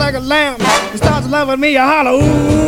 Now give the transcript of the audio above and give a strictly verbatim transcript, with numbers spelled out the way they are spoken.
like a lamb. He starts loving me, I holler, ooh.